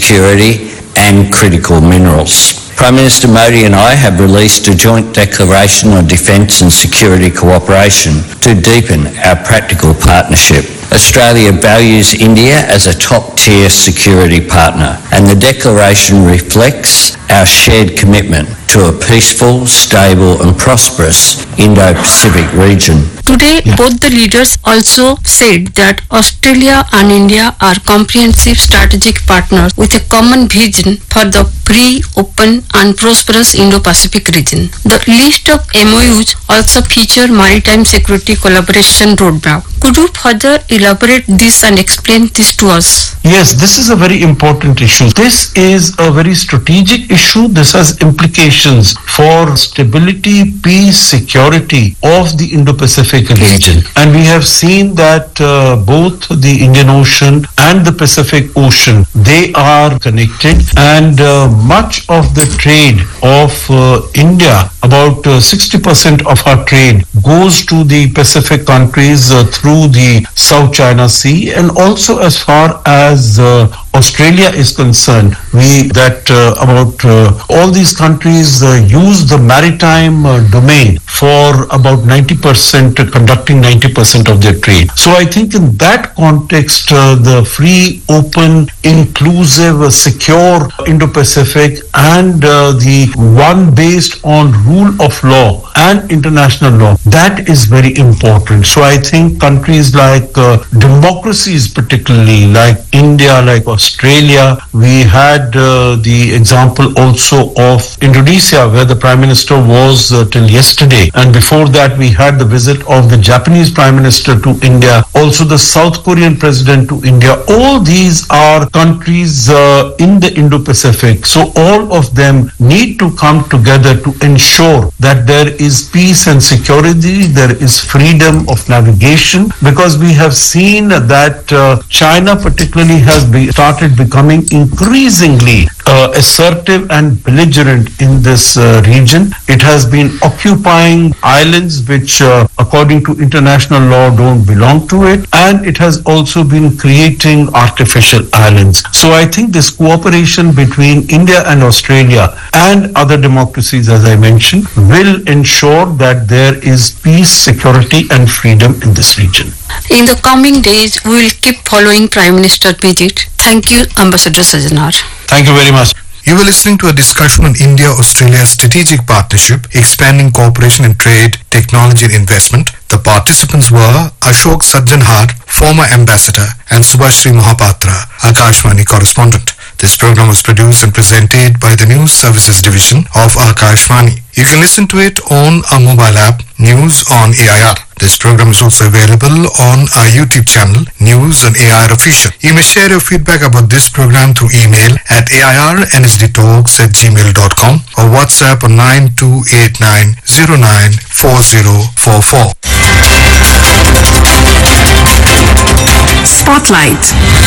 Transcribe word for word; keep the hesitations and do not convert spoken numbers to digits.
security and critical minerals. Prime Minister Modi and I have released a joint declaration on defence and security cooperation to deepen our practical partnership. Australia values India as a top-tier security partner, and the declaration reflects our shared commitment to a peaceful, stable and prosperous Indo-Pacific region. Today, both the leaders also said that Australia and India are comprehensive strategic partners with a common vision for the free, open and prosperous Indo-Pacific region. The list of M O Us also feature maritime security collaboration roadmap. Could you further elaborate this and explain this to us? Yes, this is a very important issue. This is a very strategic issue. This has implications for stability, peace, security of the Indo-Pacific region. And we have seen that uh, both the Indian Ocean and the Pacific Ocean, they are connected, and uh, much of the trade of uh, India, about uh, sixty percent of our trade goes to the Pacific countries uh, through the South China Sea, and also as far as uh, Australia is concerned, we that uh, about uh, all these countries uh, use the maritime uh, domain for about ninety percent, uh, conducting ninety percent of their trade. So I think in that context, uh, the free, open, inclusive, uh, secure Indo-Pacific and uh, the one based on rule of law and international law, that is very important. So I think countries like uh, democracies, particularly like India, like Australia, we had uh, the example also of Indonesia, where the Prime Minister was uh, till yesterday, and before that we had the visit of the Japanese Prime Minister to India, also the South Korean President to India. All these are countries uh, in the Indo-Pacific, so all of them need to come together to ensure that there is peace and security, there is freedom of navigation, because we have seen that uh, China particularly has be, started becoming increasingly uh, assertive and belligerent in this uh, region. It has been occupying islands which uh, according to international law don't belong to it, and it has also been creating artificial islands. So I think this cooperation between India and Australia and other democracies, as I mentioned, will ensure that there is peace, security and freedom in this region. In the coming days, we will keep following Prime Minister visit. Thank you, Ambassador Sajjanar. Thank you very much. You were listening to a discussion on India-Australia strategic partnership, expanding cooperation in trade, technology and investment. The participants were Ashok Sajjanhar, former ambassador, and Subhashri Mohapatra, Akashvani correspondent. This program was produced and presented by the News Services Division of Akashvani. You can listen to it on our mobile app, News on A I R. This program is also available on our YouTube channel, News on A I R Official. You may share your feedback about this program through email at A I R N S D talks at gmail dot com or WhatsApp on nine two eight nine zero nine four zero four four. Spotlight.